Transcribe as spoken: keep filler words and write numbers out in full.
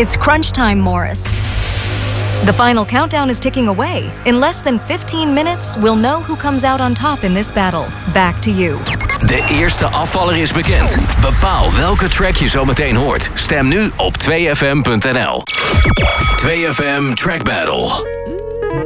It's crunch time, Morris. The final countdown is ticking away. In less than fifteen minutes, we'll know who comes out on top in this battle. Back to you. De eerste afvaller is bekend. Bepaal welke track je zo meteen hoort. Stem nu op twee f m punt n l. twee F M Track Battle.